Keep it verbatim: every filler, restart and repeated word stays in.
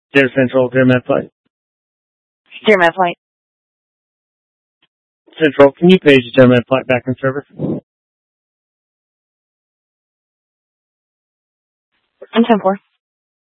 Dear Central, Dear Med Flight. Dear Med Flight. Central, can you page Dear Med Flight back in service? I'm ten four.